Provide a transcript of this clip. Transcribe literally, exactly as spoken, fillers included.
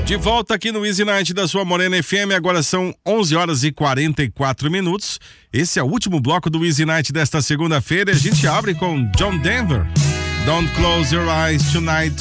De volta aqui no Easy Night da sua Morena F M, agora são onze horas e quarenta e quatro minutos. Esse é o último bloco do Easy Night desta segunda-feira e a gente abre com John Denver. Don't close your eyes tonight.